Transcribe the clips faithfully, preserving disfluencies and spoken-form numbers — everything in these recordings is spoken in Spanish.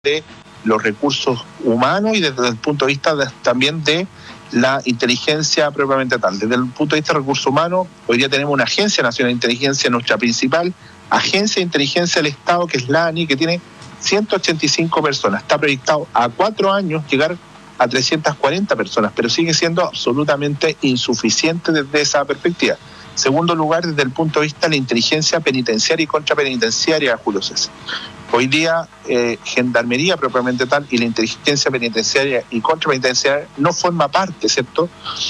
de los recursos humanos y desde el punto de vista de, también de la inteligencia propiamente tal. Desde el punto de vista de recursos humanos, hoy día tenemos una Agencia Nacional de Inteligencia, nuestra principal agencia de inteligencia del Estado, que es la ANI, que tiene ciento ochenta y cinco personas. Está proyectado a cuatro años llegar a trescientas cuarenta personas, pero sigue siendo absolutamente insuficiente desde esa perspectiva. Segundo lugar, desde el punto de vista de la inteligencia penitenciaria y contrapenitenciaria, Julio César. Hoy día, eh, Gendarmería propiamente tal y la inteligencia penitenciaria y contrapenitenciaria no forma parte, ¿cierto?,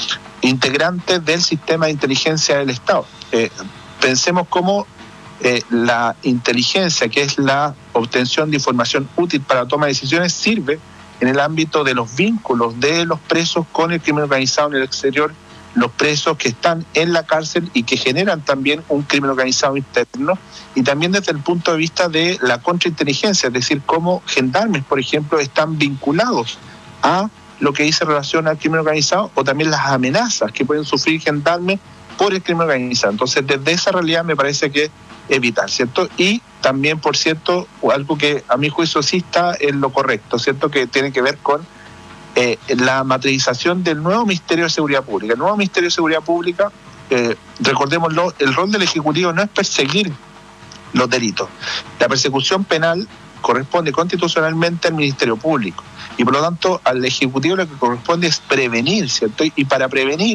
integrante del sistema de inteligencia del Estado. Eh, pensemos cómo eh, la inteligencia, que es la obtención de información útil para la toma de decisiones, sirve en el ámbito de los vínculos de los presos con el crimen organizado en el exterior, los presos que están en la cárcel y que generan también un crimen organizado interno, y también desde el punto de vista de la contrainteligencia, es decir, cómo gendarmes, por ejemplo, están vinculados a lo que dice relación al crimen organizado, o también las amenazas que pueden sufrir gendarmes por el crimen organizado. Entonces, desde esa realidad me parece que es vital, ¿cierto? Y también, por cierto, algo que a mi juicio sí está en lo correcto, ¿cierto?, que tiene que ver con Eh, la materialización del nuevo Ministerio de Seguridad Pública. El nuevo Ministerio de Seguridad Pública, eh, recordémoslo, el rol del Ejecutivo no es perseguir los delitos. La persecución penal corresponde constitucionalmente al Ministerio Público, y por lo tanto al Ejecutivo lo que corresponde es prevenir, ¿cierto? Y para prevenir,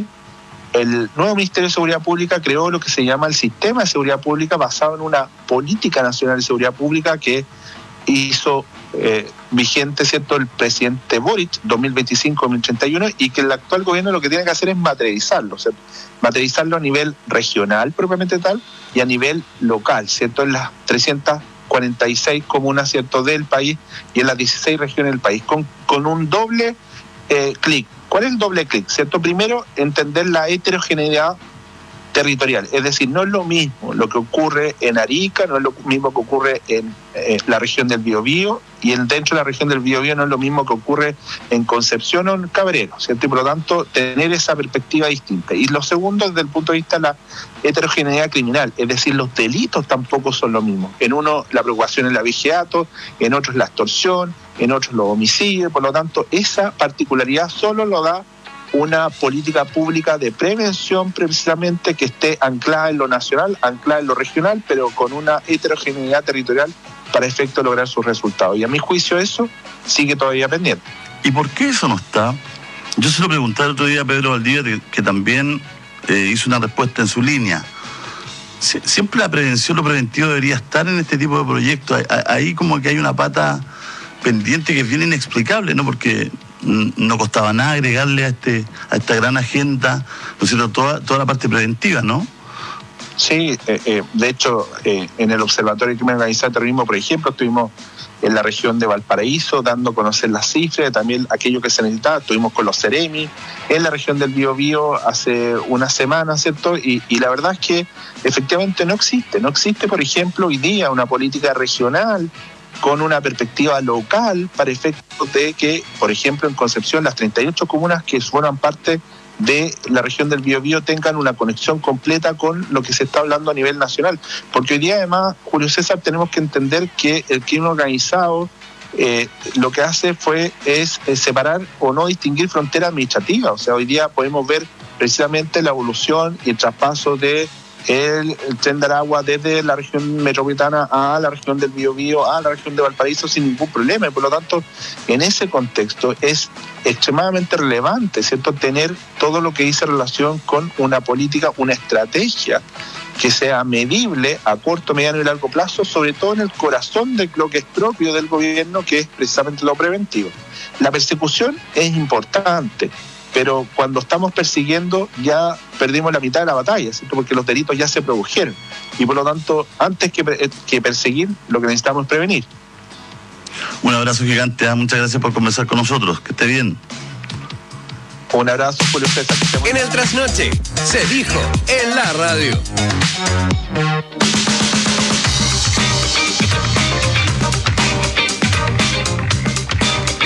el nuevo Ministerio de Seguridad Pública creó lo que se llama el Sistema de Seguridad Pública, basado en una política nacional de seguridad pública que hizo eh, vigente, ¿cierto?, el presidente Boric, dos mil veinticinco a dos mil treinta y uno, y que el actual gobierno lo que tiene que hacer es materializarlo, ¿cierto? Materializarlo a nivel regional propiamente tal y a nivel local, ¿cierto?, en las trescientas cuarenta y seis comunas, ¿cierto?, del país y en las dieciséis regiones del país, con, con un doble eh, clic. ¿Cuál es el doble clic? ¿Cierto? Primero, entender la heterogeneidad territorial, es decir, no es lo mismo lo que ocurre en Arica, no es lo mismo que ocurre en eh, la región del Biobío, y en, dentro de la región del Biobío no es lo mismo que ocurre en Concepción o en Cabrero, ¿cierto? Y por lo tanto, tener esa perspectiva distinta. Y lo segundo, desde el punto de vista de la heterogeneidad criminal, es decir, los delitos tampoco son lo mismo. En uno la preocupación es la vigiato, en otros la extorsión, en otros los homicidios, por lo tanto, esa particularidad solo lo da una política pública de prevención, precisamente, que esté anclada en lo nacional, anclada en lo regional, pero con una heterogeneidad territorial para efecto de lograr sus resultados. Y a mi juicio eso sigue todavía pendiente. ¿Y por qué eso no está? Yo se lo pregunté el otro día a Pedro Valdivia, que, que también eh, hizo una respuesta en su línea. Sie- siempre la prevención, lo preventivo debería estar en este tipo de proyectos. Ahí como que hay una pata pendiente que es bien inexplicable, ¿no? Porque no costaba nada agregarle a este a esta gran agenda, ¿no es cierto?, toda, toda la parte preventiva, ¿no? Sí, eh, eh, de hecho, eh, en el Observatorio de Crimen Organizado y Terrorismo, por ejemplo, estuvimos en la región de Valparaíso dando a conocer las cifras, también aquello que se necesitaba. Estuvimos con los Ceremi en la región del Biobío hace unas semanas, ¿cierto? Y, y la verdad es que efectivamente no existe, no existe, por ejemplo, hoy día una política regional con una perspectiva local para efectos de que, por ejemplo, en Concepción, las treinta y ocho comunas que forman parte de la región del Biobío tengan una conexión completa con lo que se está hablando a nivel nacional. Porque hoy día, además, Julio César, tenemos que entender que el crimen organizado eh, lo que hace fue es, es separar o no distinguir fronteras administrativas. O sea, hoy día podemos ver precisamente la evolución y el traspaso de El, el tren de Aragua desde la región metropolitana a la región del Biobío, a la región de Valparaíso, sin ningún problema. Y por lo tanto, en ese contexto es extremadamente relevante, ¿cierto?, tener todo lo que dice relación con una política, una estrategia que sea medible a corto, mediano y largo plazo, sobre todo en el corazón de lo que es propio del gobierno, que es precisamente lo preventivo. La persecución es importante, pero cuando estamos persiguiendo ya perdimos la mitad de la batalla, ¿cierto?, porque los delitos ya se produjeron. Y por lo tanto, antes que, que perseguir, lo que necesitamos es prevenir. Un abrazo gigante, ¿eh? Muchas gracias por conversar con nosotros. Que esté bien. Un abrazo, Julio César. En el Trasnoche se dijo en la radio.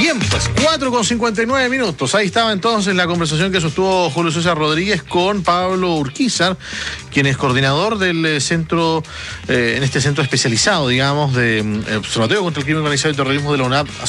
Bien, pues cuatro con cincuenta y nueve minutos. Ahí estaba entonces la conversación que sostuvo Julio César Rodríguez con Pablo Urquizar, quien es coordinador del centro, eh, en este centro especializado, digamos, de eh, Observatorio contra el Crimen Organizado y Terrorismo de la UNAP.